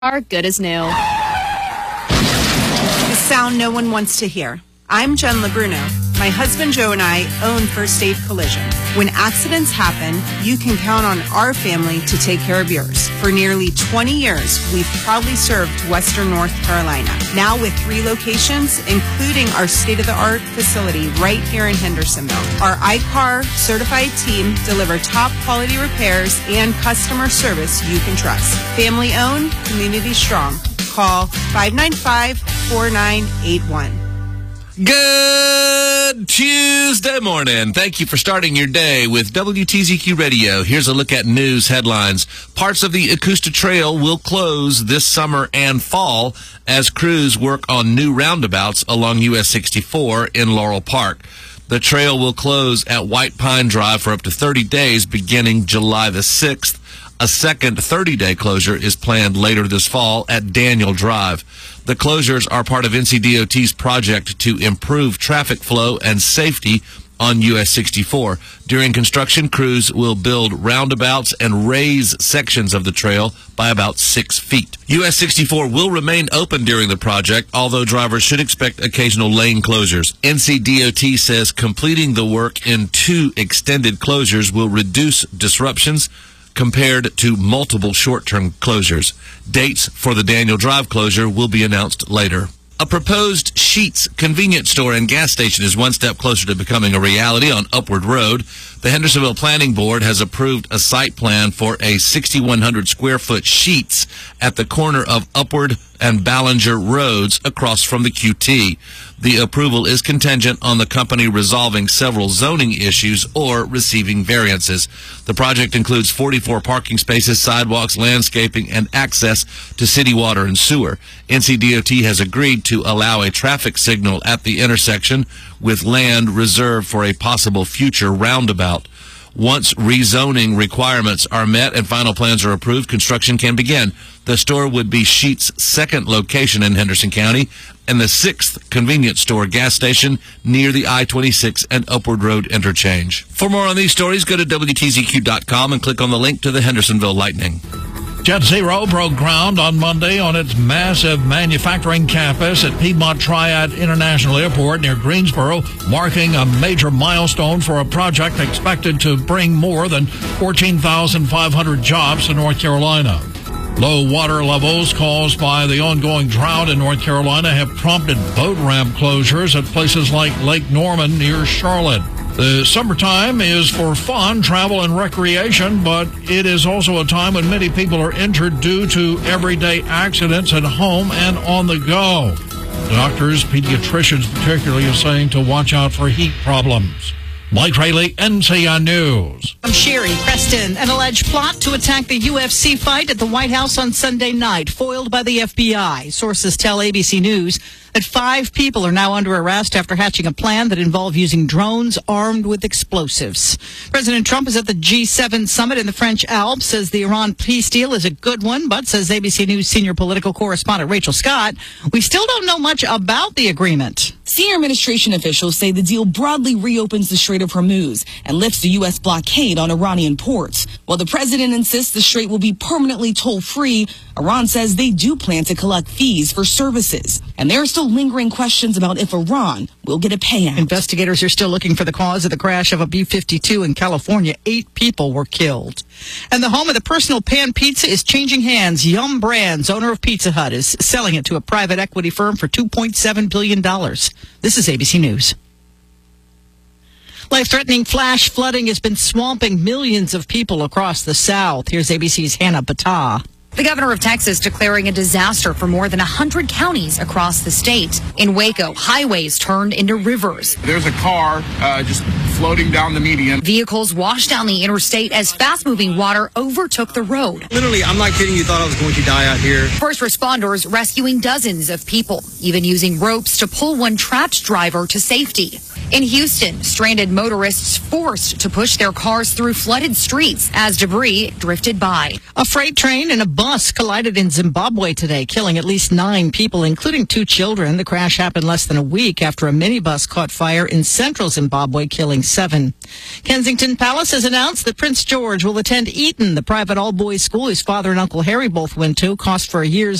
are good as new. The sound no one wants to hear. I'm Jen LaBruno. My husband Joe and I own First Aid Collision. When accidents happen, you can count on our family to take care of yours. For nearly 20 years, we've proudly served Western North Carolina. Now with 3 locations, including our state-of-the-art facility right here in Hendersonville. Our iCar certified team deliver top quality repairs and customer service you can trust. Family owned, community strong. Call 595-4981. Good Tuesday morning. Thank you for starting your day with WTZQ Radio. Here's a look at news headlines. Parts of the Augusta Trail will close this summer and fall as crews work on new roundabouts along US 64 in Laurel Park. The trail will close at White Pine Drive for up to 30 days beginning July the 6th. A second 30-day closure is planned later this fall at Daniel Drive. The closures are part of NCDOT's project to improve traffic flow and safety on US 64. During construction, crews will build roundabouts and raise sections of the trail by about 6 feet. US 64 will remain open during the project, although drivers should expect occasional lane closures. NCDOT says completing the work in 2 extended closures will reduce disruptions compared to multiple short-term closures. Dates for the Daniel Drive closure will be announced later. A proposed Sheetz convenience store and gas station is one step closer to becoming a reality on Upward Road. The Hendersonville Planning Board has approved a site plan for a 6,100 square foot Sheetz at the corner of Upward and Ballinger Roads across from the QT. The approval is contingent on the company resolving several zoning issues or receiving variances. The project includes 44 parking spaces, sidewalks, landscaping, and access to city water and sewer. NCDOT has agreed to allow a traffic signal at the intersection with land reserved for a possible future roundabout. Once rezoning requirements are met and final plans are approved, construction can begin. The store would be Sheet's second location in Henderson County and the 6th convenience store gas station near the I-26 and Upward Road interchange. For more on these stories, go to WTZQ.com and click on the link to the Hendersonville Lightning. Jet Zero broke ground on Monday on its massive manufacturing campus at Piedmont Triad International Airport near Greensboro, marking a major milestone for a project expected to bring more than 14,500 jobs to North Carolina. Low water levels caused by the ongoing drought in North Carolina have prompted boat ramp closures at places like Lake Norman near Charlotte. The summertime is for fun, travel, and recreation, but it is also a time when many people are injured due to everyday accidents at home and on the go. Doctors, pediatricians particularly, are saying to watch out for heat problems. Mike Rayleigh, NCN News. I'm Sherry Preston. An alleged plot to attack the UFC fight at the White House on Sunday night, foiled by the FBI. Sources tell ABC News that 5 people are now under arrest after hatching a plan that involved using drones armed with explosives. President Trump is at the G7 summit in the French Alps, says the Iran peace deal is a good one, but says ABC News senior political correspondent Rachel Scott, we still don't know much about the agreement. Senior administration officials say the deal broadly reopens the Strait of Hormuz and lifts the U.S. blockade on Iranian ports. While the president insists the strait will be permanently toll-free, Iran says they do plan to collect fees for services. And there are still lingering questions about if Iran will get a payout. Investigators are still looking for the cause of the crash of a B-52 in California. 8 people were killed. And the home of the personal pan pizza is changing hands. Yum Brands, owner of Pizza Hut, is selling it to a private equity firm for $2.7 billion. This is ABC News. Life-threatening flash flooding has been swamping millions of people across the South. Here's ABC's Hannah Battah. The governor of Texas declaring a disaster for more than 100 counties across the state. In Waco, highways turned into rivers. There's a car just floating down the median. Vehicles washed down the interstate as fast-moving water overtook the road. Literally, I'm not kidding you, thought I was going to die out here. First responders rescuing dozens of people, even using ropes to pull one trapped driver to safety. In Houston, stranded motorists forced to push their cars through flooded streets as debris drifted by. A freight train and a bus collided in Zimbabwe today, killing at least 9 people, including 2 children. The crash happened less than a week after a minibus caught fire in central Zimbabwe, killing 7. Kensington Palace has announced that Prince George will attend Eton, the private all-boys school his father and Uncle Harry both went to. Cost for a year's